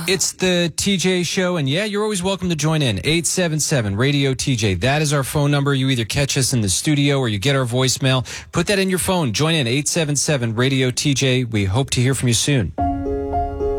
It's the TJ Show, and yeah, you're always welcome to join in. 877-RADIO-TJ. That is our phone number. You either catch us in the studio or you get our voicemail. Put that in your phone. Join in, 877-RADIO-TJ. We hope to hear from you soon.